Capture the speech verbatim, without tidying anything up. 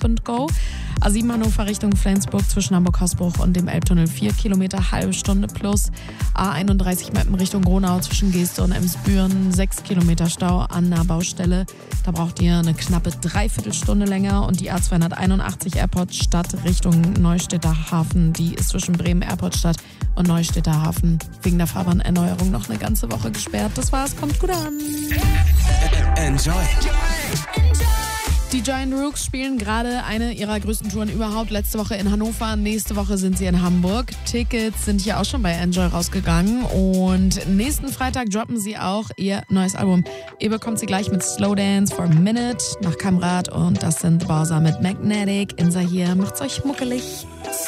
Stop and Go. A sieben Hannover Richtung Flensburg zwischen Hamburg-Hausbruch und dem Elbtunnel vier Kilometer, halbe Stunde plus. A einunddreißig Meppen Richtung Gronau zwischen Geeste und Emsbüren, sechs Kilometer Stau an einer Baustelle. Da braucht ihr eine knappe Dreiviertelstunde länger. Und die A zweihunderteinundachtzig Airport-Stadt Richtung Neustädter Hafen, die ist zwischen Bremen Airport-Stadt und Neustädter Hafen wegen der Fahrbahnerneuerung noch eine ganze Woche gesperrt. Das war's, kommt gut an. Enjoy. Die Giant Rooks spielen gerade eine ihrer größten Touren überhaupt. Letzte Woche in Hannover, nächste Woche sind sie in Hamburg. Tickets sind hier auch schon bei Enjoy rausgegangen. Und nächsten Freitag droppen sie auch ihr neues Album. Ihr bekommt sie gleich mit Slow Dance for a Minute nach Kamrat. Und das sind Bowser mit Magnetic. Insa hier, macht's euch muckelig.